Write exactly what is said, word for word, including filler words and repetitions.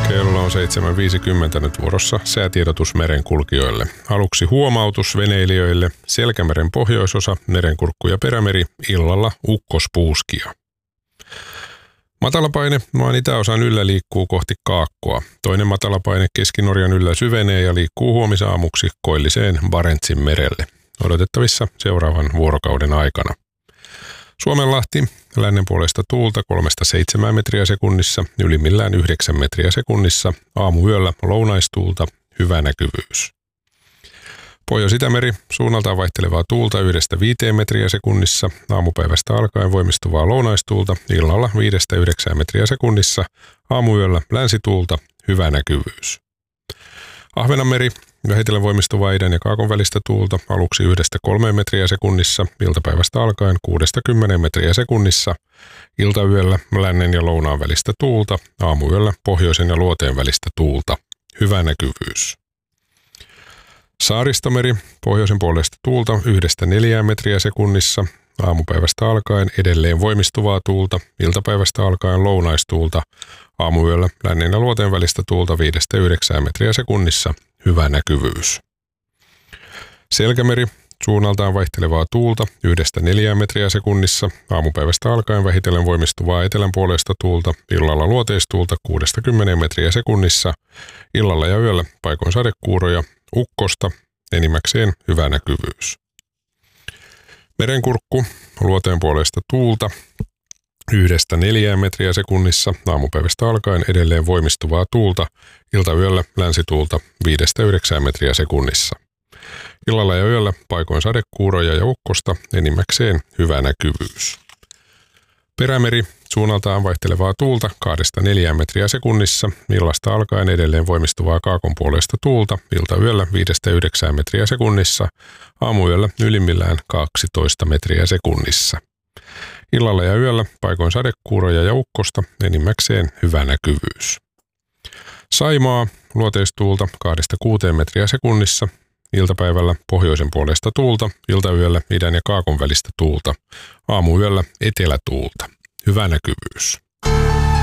Kello on seitsemän viisikymmentä nyt vuorossa säätiedotus merenkulkijoille. Aluksi huomautus veneilijöille. Selkämeren pohjoisosa, Merenkurkku ja Perämeri, illalla ukkospuuskia. Matalapaine maan itäosan yllä liikkuu kohti Kaakkoa. Toinen matalapaine Keski-Norjan yllä syvenee ja liikkuu huomisaamuksi koilliseen Barentsin merelle. Odotettavissa seuraavan vuorokauden aikana. Suomenlahti, lännen puolesta tuulta kolmesta seitsemään metriä sekunnissa, ylimmillään yhdeksän metriä sekunnissa, aamuyöllä lounaistuulta, hyvä näkyvyys. Pohjois-Itämeri, suunnaltaan vaihtelevaa tuulta yhdestä viiteen metriä sekunnissa, aamupäivästä alkaen voimistuvaa lounaistuulta, illalla viidestä yhdeksään metriä sekunnissa, aamuyöllä länsituulta, hyvä näkyvyys. Ahvenanmeri, vähitellen voimistuvaa idän ja kaakon välistä tuulta, aluksi yhdestä kolmeen metriä sekunnissa, iltapäivästä alkaen kuudesta kymmeneen metriä sekunnissa, iltayöllä lännen ja lounaan välistä tuulta, aamuyöllä pohjoisen ja luoteen välistä tuulta, hyvä näkyvyys. Saaristomeri, pohjoisen puolesta tuulta yhdestä neljään metriä sekunnissa, aamupäivästä alkaen edelleen voimistuvaa tuulta, iltapäivästä alkaen lounaistuulta, aamuyöllä lännen ja luoteen välistä tuulta viidestä yhdeksään metriä sekunnissa, hyvä näkyvyys. Selkämeri, suunnaltaan vaihtelevaa tuulta yhdestä neljään metriä sekunnissa, aamupäivästä alkaen vähitellen voimistuvaa etelän puolesta tuulta, illalla luoteistuulta kuudesta kymmeneen metriä sekunnissa, illalla ja yöllä paikoin sadekuuroja, ukkosta, enimmäkseen hyvä näkyvyys. Merenkurkku, luoteen puolesta tuulta, yhdestä neljään metriä sekunnissa, aamupäivästä alkaen edelleen voimistuvaa tuulta, iltayöllä länsituulta viidestä yhdeksään metriä sekunnissa. Illalla ja yöllä paikoin sadekuuroja ja ukkosta, enimmäkseen hyvä näkyvyys. Perämeri, suunnaltaan vaihtelevaa tuulta kahdesta neljään metriä sekunnissa, illasta alkaen edelleen voimistuvaa kaakon puolesta tuulta, iltayöllä viidestä yhdeksään metriä sekunnissa, aamuyöllä ylimmillään kaksitoista metriä sekunnissa. Illalla ja yöllä paikoin sadekuuroja ja ukkosta, enimmäkseen hyvä näkyvyys. Saimaa, luoteistuulta kahdesta kuuteen metriä sekunnissa, iltapäivällä pohjoisen puolesta tuulta, iltayöllä idän ja kaakon välistä tuulta, aamuyöllä etelätuulta, hyvä näkyvyys.